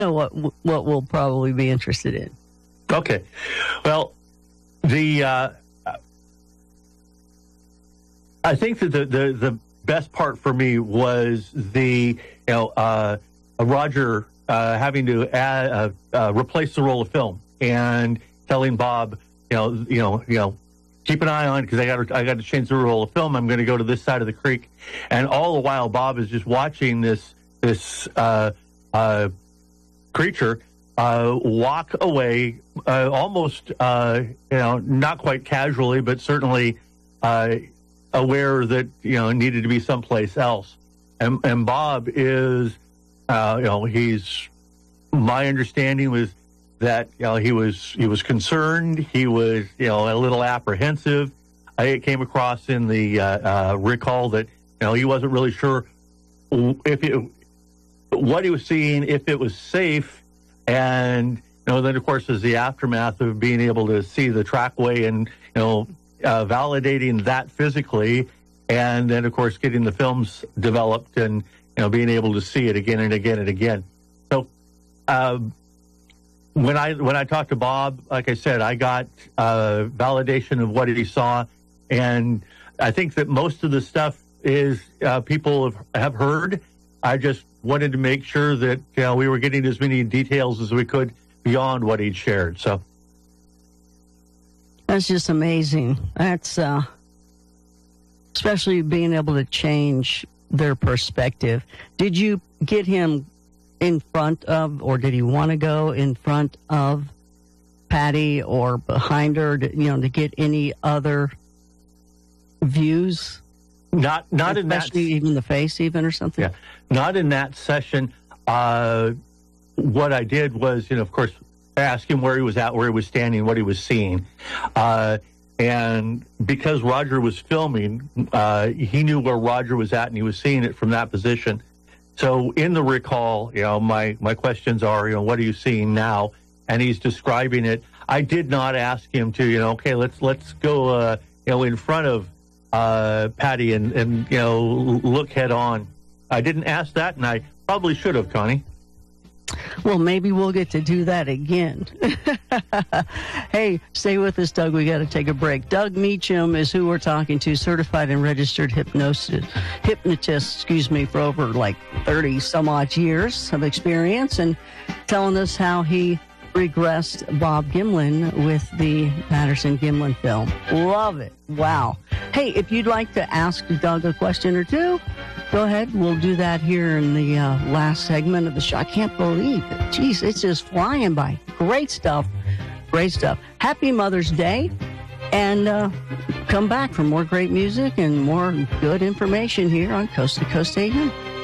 know what we'll probably be interested in. Okay. Well, I think that the best part for me was Roger having to replace the roll of film and telling Bob, keep an eye on, because I got to change the roll of film. I'm going to go to this side of the creek, and all the while Bob is just watching this creature walk away, almost not quite casually, but certainly aware that needed to be someplace else. And Bob is, he's, my understanding was that he was concerned. He was a little apprehensive. I came across in the recall that he wasn't really sure what he was seeing, if it was safe, and then of course there's the aftermath of being able to see the trackway and validating that physically, and then of course getting the films developed and being able to see it again and again and again. So when I talked to Bob, like I said, I got validation of what he saw, and I think that most of the stuff is people have heard. I just wanted to make sure that we were getting as many details as we could beyond what he'd shared. So that's just amazing. That's especially being able to change their perspective. Did you get him in front of, or did he want to go in front of Patty or behind her, to get any other views? Not in that, especially even the face, even, or something. Yeah, not in that session. What I did was, of course, ask him where he was at, where he was standing, what he was seeing, and because Roger was filming, he knew where Roger was at, and he was seeing it from that position. So in the recall, my questions are, what are you seeing now? And he's describing it. I did not ask him to, okay, let's go, in front of Patty and look head on. I didn't ask that, and I probably should have, Connie. Well, maybe we'll get to do that again. Hey, stay with us, Doug. We got to take a break. Doug Meacham is who we're talking to, certified and registered hypnotist, for over like 30 some odd years of experience, and telling us how he regressed Bob Gimlin with the Patterson-Gimlin film. Love it. Wow. Hey, if you'd like to ask Doug a question or two, go ahead. We'll do that here in the last segment of the show. I can't believe it. Jeez, it's just flying by. Great stuff. Great stuff. Happy Mother's Day. And come back for more great music and more good information here on Coast to Coast AM.